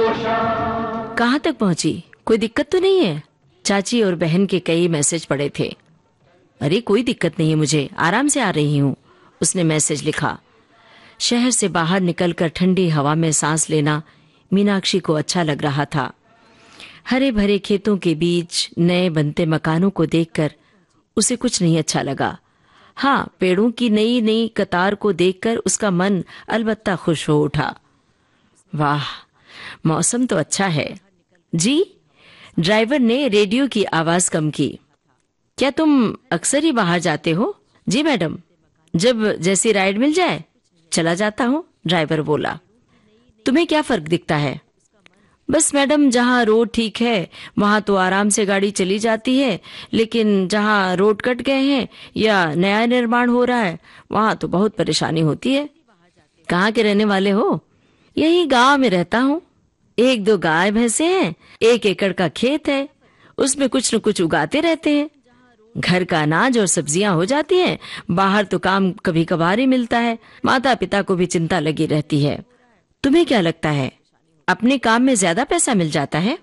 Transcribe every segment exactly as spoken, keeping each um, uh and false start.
कहाँ तक पहुंची? कोई दिक्कत तो नहीं है? चाची और बहन के कई मैसेज पड़े थे। अरे कोई दिक्कत नहीं है, मुझे आराम से आ रही हूँ, उसने मैसेज लिखा। शहर से बाहर निकलकर ठंडी हवा में सांस लेना मीनाक्षी को अच्छा लग रहा था। हरे भरे खेतों के बीच नए बनते मकानों को देखकर उसे कुछ नहीं अच्छा लगा। हाँ, पेड़ों की नई नई कतार को देखकर उसका मन अलबत्ता खुश हो उठा। वाह, मौसम तो अच्छा है। जी, ड्राइवर ने रेडियो की आवाज कम की। क्या तुम अक्सर ही बाहर जाते हो? जी मैडम, जब जैसी राइड मिल जाए चला जाता हूँ, ड्राइवर बोला। तुम्हें क्या फर्क दिखता है? बस मैडम, जहाँ रोड ठीक है वहां तो आराम से गाड़ी चली जाती है, लेकिन जहाँ रोड कट गए हैं या नया निर्माण हो रहा है वहां तो बहुत परेशानी होती है। कहाँ के रहने वाले हो? यही गांव में रहता हूँ। एक दो गाय भैंसे हैं, एक एकड़ का खेत है, उसमें कुछ न कुछ उगाते रहते हैं। घर का अनाज और सब्जियां हो जाती हैं। बाहर तो काम कभी कभार ही मिलता है। माता पिता को भी चिंता लगी रहती है। तुम्हें क्या लगता है, अपने काम में ज्यादा पैसा मिल जाता है?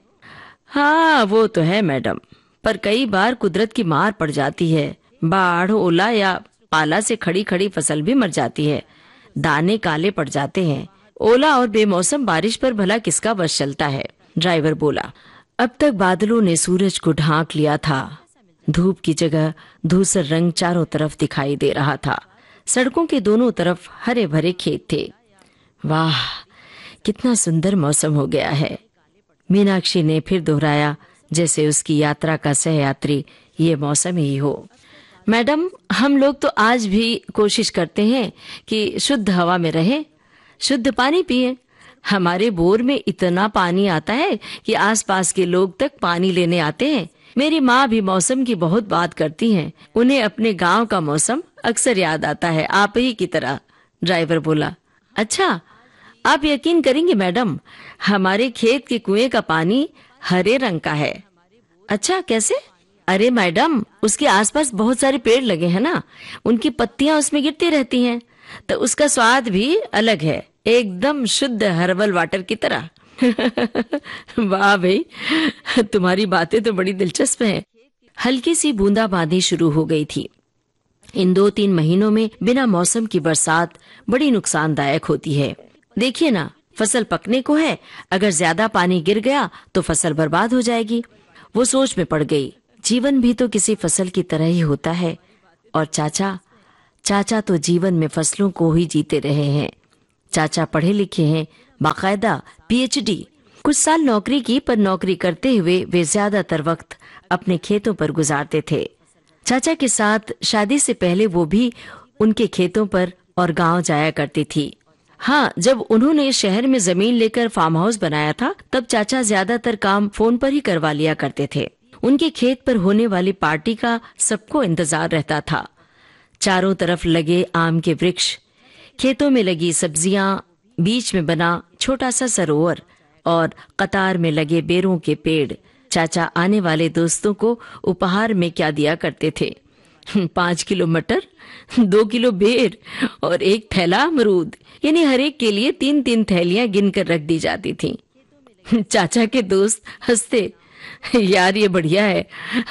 हाँ, वो तो है मैडम, पर कई बार कुदरत की मार पड़ जाती है। बाढ़, ओला या पाला से खड़ी खड़ी फसल भी मर जाती है। दाने काले पड़ जाते हैं। ओला और बेमौसम बारिश पर भला किसका बस चलता है, ड्राइवर बोला। अब तक बादलों ने सूरज को ढांक लिया था। धूप की जगह धूसर रंग चारों तरफ दिखाई दे रहा था। सड़कों के दोनों तरफ हरे भरे खेत थे। वाह, कितना सुंदर मौसम हो गया है, मीनाक्षी ने फिर दोहराया, जैसे उसकी यात्रा का सहयात्री ये मौसम ही हो। मैडम, हम लोग तो आज भी कोशिश करते हैं कि शुद्ध हवा में रहें, शुद्ध पानी पिए। हमारे बोर में इतना पानी आता है कि आसपास के लोग तक पानी लेने आते हैं। मेरी माँ भी मौसम की बहुत बात करती हैं। उन्हें अपने गांव का मौसम अक्सर याद आता है, आप ही की तरह, ड्राइवर बोला। अच्छा, आप यकीन करेंगे मैडम, हमारे खेत के कुएं का पानी हरे रंग का है। अच्छा, कैसे? अरे मैडम, उसके आसपास बहुत सारे पेड़ लगे हैं ना, उनकी पत्तियां उसमें गिरती रहती हैं, तो उसका स्वाद भी अलग है, एकदम शुद्ध हर्बल वाटर की तरह। वाह भाई, तुम्हारी बातें तो बड़ी दिलचस्प हैं। हल्की सी बूंदाबांदी शुरू हो गई थी। इन दो तीन महीनों में बिना मौसम की बरसात बड़ी नुकसानदायक होती है। देखिए ना, फसल पकने को है, अगर ज्यादा पानी गिर गया तो फसल बर्बाद हो जाएगी। वो सोच में पड़ गई। जीवन भी तो किसी फसल की तरह ही होता है। और चाचा चाचा तो जीवन में फसलों को ही जीते रहे हैं। चाचा पढ़े लिखे हैं, बाकायदा पीएचडी। कुछ साल नौकरी की, पर नौकरी करते हुए वे ज्यादातर वक्त अपने खेतों पर गुजारते थे। चाचा के साथ शादी से पहले वो भी उनके खेतों पर और गांव जाया करती थी। हाँ, जब उन्होंने शहर में जमीन लेकर फार्म हाउस बनाया था, तब चाचा ज्यादातर काम फोन पर ही करवा लिया करते थे। उनके खेत पर होने वाली पार्टी का सबको इंतजार रहता था। चारों तरफ लगे आम के वृक्ष, खेतों में लगी सब्जियां, बीच में बना छोटा सा सरोवर और कतार में लगे बेरों के पेड़। चाचा आने वाले दोस्तों को उपहार में क्या दिया करते थे? पांच किलो मटर, दो किलो बेर और एक थैला अमरूद, यानी हर एक के लिए तीन तीन थैलियां गिनकर रख दी जाती थीं। चाचा के दोस्त हंसते, यार ये बढ़िया है।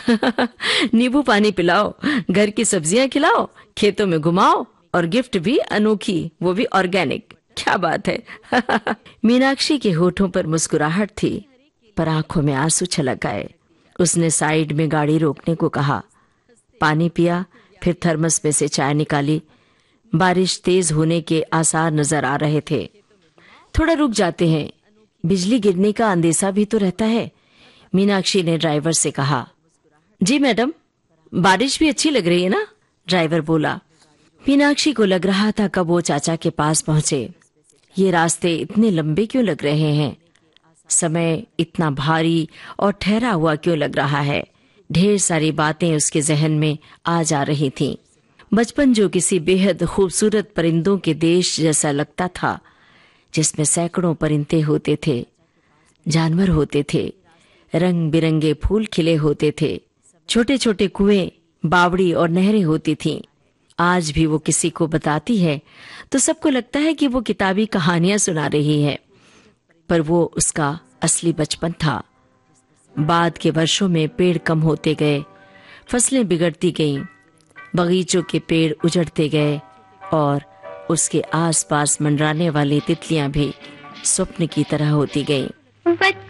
नींबू पानी पिलाओ, घर की सब्जियां खिलाओ, खेतों में घुमाओ और गिफ्ट भी अनोखी, वो भी ऑर्गेनिक। क्या बात है। मीनाक्षी के होठों पर मुस्कुराहट थी, पर आंखों में आंसू छलक आए। उसने साइड में गाड़ी रोकने को कहा, पानी पिया, फिर थर्मस में से चाय निकाली। बारिश तेज होने के आसार नजर आ रहे थे। थोड़ा रुक जाते हैं, बिजली गिरने का अंदेशा भी तो रहता है, मीनाक्षी ने ड्राइवर से कहा। जी मैडम, बारिश भी अच्छी लग रही है ना, ड्राइवर बोला। मीनाक्षी को लग रहा था कब वो चाचा के पास पहुंचे। ये रास्ते इतने लंबे क्यों लग रहे हैं? समय इतना भारी और ठहरा हुआ क्यों लग रहा है? ढेर सारी बातें उसके जहन में आ जा रही थीं। बचपन जो किसी बेहद खूबसूरत परिंदों के देश जैसा लगता था, जिसमें सैकड़ों परिंदे होते थे, जानवर होते थे, रंग बिरंगे फूल खिले होते थे, छोटे छोटे कुएं, बावड़ी और नहरें होती थीं। आज भी वो किसी को बताती है तो सबको लगता है कि वो किताबी कहानियां सुना रही है, पर वो उसका असली बचपन था। बाद के वर्षों में पेड़ कम होते गए, फसलें बिगड़ती गईं, बगीचों के पेड़ उजड़ते गए और उसके आसपास मंडराने वाली तितलियां भी स्वप्न की तरह होती गईं।